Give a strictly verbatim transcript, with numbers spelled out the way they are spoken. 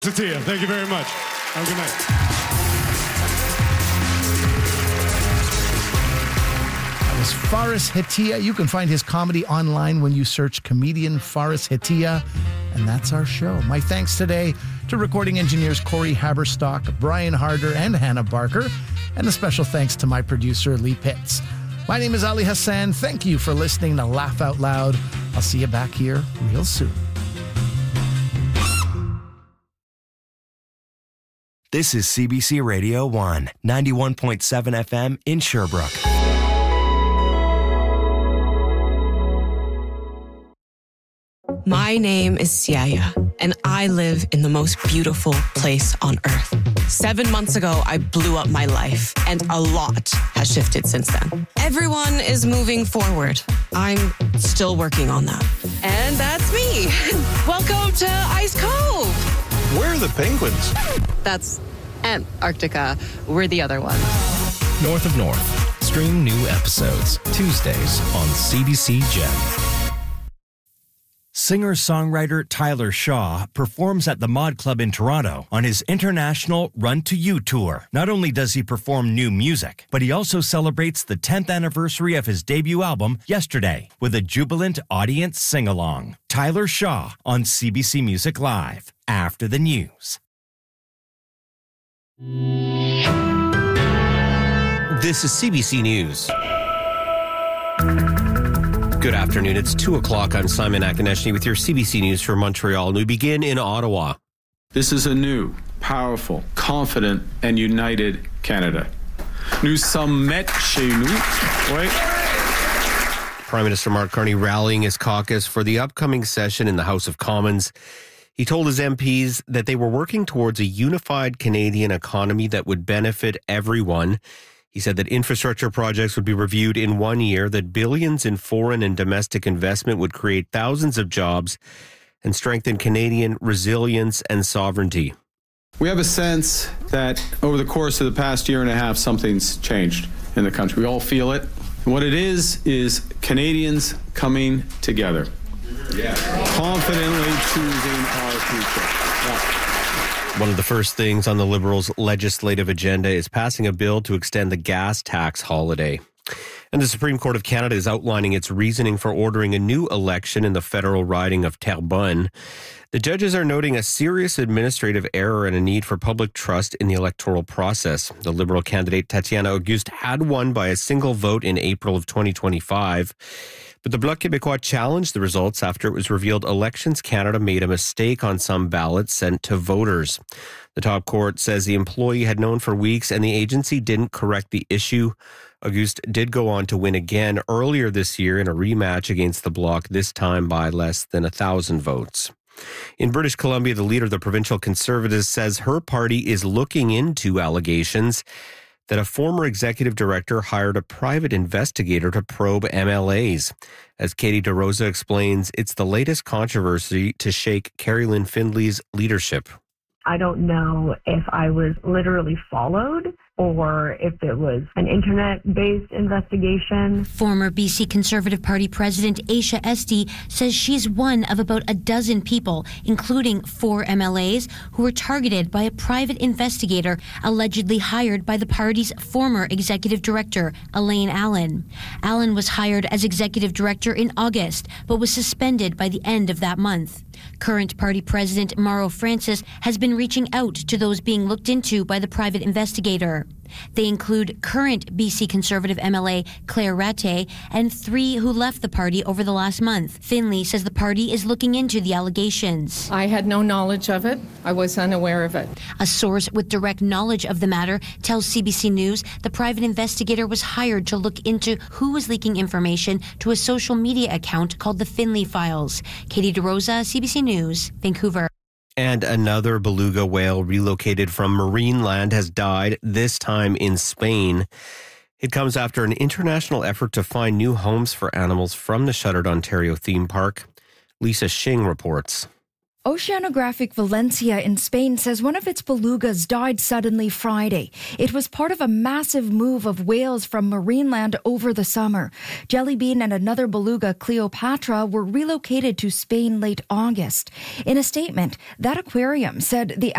Satia, thank you very much. Have a good night. That was Faris Hatia. You can find his comedy online when you search comedian Faris Hatia. And that's our show. My thanks today to recording engineers Corey Haberstock, Brian Harder, and Hannah Barker. And a special thanks to my producer, Lee Pitts. My name is Ali Hassan. Thank you for listening to Laugh Out Loud. I'll see you back here real soon. This is C B C Radio one, ninety-one point seven F M in Sherbrooke. My name is Siaya, and I live in the most beautiful place on earth. Seven months ago, I blew up my life, and a lot has shifted since then. Everyone is moving forward. I'm still working on that. And that's me. Welcome to Ice Cove. Where are the penguins? That's Antarctica. We're the other one. North of North. Stream new episodes Tuesdays on C B C Gem. Singer-songwriter Tyler Shaw performs at the Mod Club in Toronto on his international Run to You tour. Not only does he perform new music, but he also celebrates the tenth anniversary of his debut album, Yesterday, with a jubilant audience sing-along. Tyler Shaw on C B C Music Live, after the news. This is C B C News. Good afternoon. It's two o'clock. I'm Simon Akineshny with your C B C News for Montreal, and we begin in Ottawa. This is a new, powerful, confident, and united Canada. Nous sommes maîtres chez nous. Wait. Prime Minister Mark Carney rallying his caucus for the upcoming session in the House of Commons. He told his M Ps that they were working towards a unified Canadian economy that would benefit everyone. He said that infrastructure projects would be reviewed in one year, that billions in foreign and domestic investment would create thousands of jobs and strengthen Canadian resilience and sovereignty. We have a sense that over the course of the past year and a half, something's changed in the country. We all feel it. And what it is, is Canadians coming together, yeah. confidently choosing our future. Yeah. One of the first things on the Liberals' legislative agenda is passing a bill to extend the gas tax holiday. And the Supreme Court of Canada is outlining its reasoning for ordering a new election in the federal riding of Terrebonne. The judges are noting a serious administrative error and a need for public trust in the electoral process. The Liberal candidate Tatiana Auguste had won by a single vote in April of twenty twenty-five. But the Bloc Québécois challenged the results after it was revealed Elections Canada made a mistake on some ballots sent to voters. The top court says the employee had known for weeks and the agency didn't correct the issue. Auguste did go on to win again earlier this year in a rematch against the Bloc, this time by less than a thousand votes. In British Columbia, the leader of the provincial Conservatives says her party is looking into allegations that a former executive director hired a private investigator to probe M L As. As Katie DeRosa explains, it's the latest controversy to shake Carrie Lynn Findley's leadership. I don't know if I was literally followed or if it was an internet-based investigation. Former B C Conservative Party President Aisha Esty says she's one of about a dozen people, including four M L As, who were targeted by a private investigator allegedly hired by the party's former executive director, Elaine Allen. Allen was hired as executive director in August, but was suspended by the end of that month. Current party president Mauro Francis has been reaching out to those being looked into by the private investigator. They include current B C Conservative M L A Claire Rattay and three who left the party over the last month. Finley says the party is looking into the allegations. I had no knowledge of it. I was unaware of it. A source with direct knowledge of the matter tells C B C News the private investigator was hired to look into who was leaking information to a social media account called the Finley Files. Katie DeRosa, C B C News, Vancouver. And another beluga whale relocated from Marineland has died, this time in Spain. It comes after an international effort to find new homes for animals from the shuttered Ontario theme park. Lisa Shing reports. Oceanographic Valencia in Spain says one of its belugas died suddenly Friday. It was part of a massive move of whales from Marineland over the summer. Jellybean and another beluga, Cleopatra, were relocated to Spain late August. In a statement, that aquarium said the